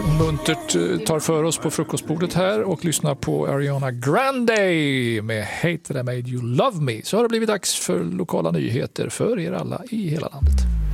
muntert tar för oss på frukostbordet här och lyssnar på Ariana Grande med Hate That I Made You Love Me. Så har det blivit dags för lokala nyheter för er alla i hela landet.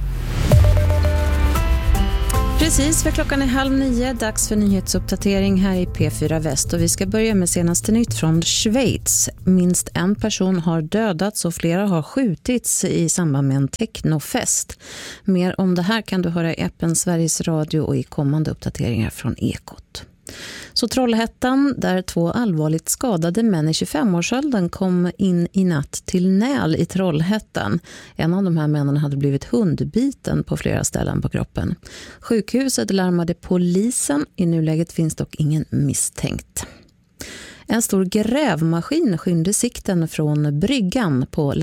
Precis, för klockan är 8:30, dags för nyhetsuppdatering här i P4 Väst och vi ska börja med senaste nytt från Schweiz. Minst en person har dödats och flera har skjutits i samband med en technofest. Mer om det här kan du höra i appen Sveriges Radio och i kommande uppdateringar från Ekot. Så Trollhättan, där 2 allvarligt skadade män i 25-årsåldern kom in i natt till Näl i Trollhättan. En av de här männen hade blivit hundbiten på flera ställen på kroppen. Sjukhuset larmade polisen. I nuläget finns dock ingen misstänkt. En stor grävmaskin skynde sikten från bryggan på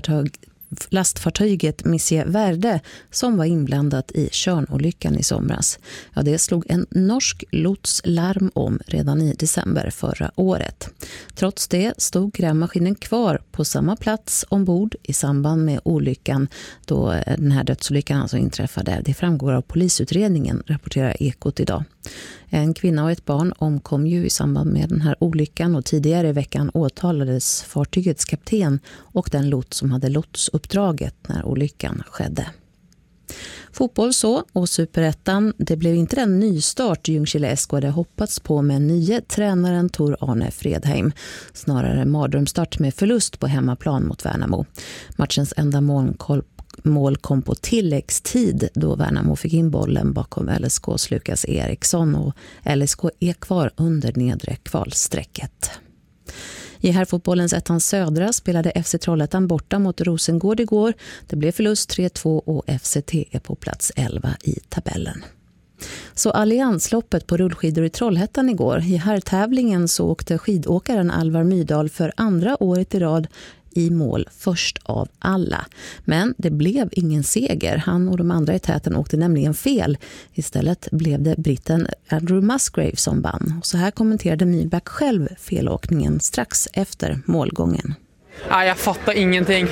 lastfartyget Monsieur Verde som var inblandat i Tjörnolyckan i somras. Ja, det slog en norsk lots larm om redan i december förra året. Trots det stod grävmaskinen kvar på samma plats ombord i samband med olyckan då den här dödsolyckan alltså inträffade. Det framgår av polisutredningen, rapporterar Ekot idag. En kvinna och ett barn omkom ju i samband med den här olyckan och tidigare i veckan åtalades fartygets kapten och den lot som hade lotsuppdraget när olyckan skedde. Fotboll så och Superettan, det blev inte den nystart Ljungskile SK hade hoppats på med nye tränaren Tor Arne Fredheim. Snarare mardrömstart med förlust på hemmaplan mot Värnamo. Matchens enda mål kom på tilläggstid då Värnamo fick in bollen bakom LSKs Lukas Eriksson och LSK är kvar under nedre kvalsträcket. I herrfotbollens ettan södra spelade FC Trollhättan borta mot Rosengård igår. Det blev förlust 3-2 och FCT är på plats 11 i tabellen. Så alliansloppet på rullskidor i Trollhättan igår. I herrtävlingen så åkte skidåkaren Alvar Myrdal för andra året i rad i mål först av alla. Men det blev ingen seger. Han och de andra i täten åkte nämligen fel. Istället blev det britten Andrew Musgrave som vann. Och så här kommenterade Myrback själv felåkningen strax efter målgången. Jag fattar ingenting.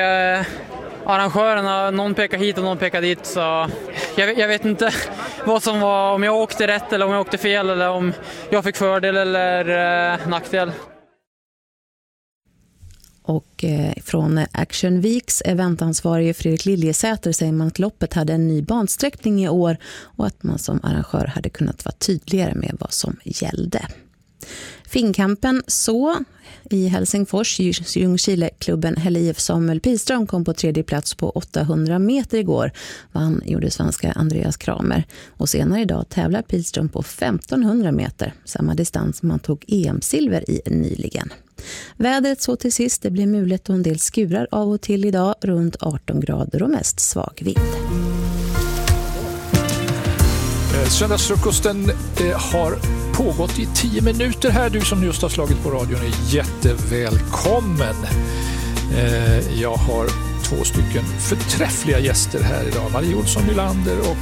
Arrangörerna, någon pekar hit och någon pekar dit. Så jag vet inte vad som var, om jag åkte rätt eller om jag åkte fel eller om jag fick fördel eller nackdel. Och från Action Weeks eventansvarige Fredrik Liljesäter säger man att loppet hade en ny bansträckning i år och att man som arrangör hade kunnat vara tydligare med vad som gällde. Finnkampen så i Helsingfors, Ljungskile-klubben Helle IF Samuel Pilström kom på 3:e plats på 800 meter igår. Vann gjorde svenska Andreas Kramer. Och senare idag tävlar Pilström på 1500 meter, samma distans man tog EM-silver i nyligen. Vädret så till sist, det blir mulet och en del skurar av och till idag, runt 18 grader och mest svag vind. Söndagsfrukosten har pågått i 10 minuter här. Du som just har slagit på radion är jättevälkommen. Jag har 2 stycken förträffliga gäster här idag. Marie Olsson Nylander och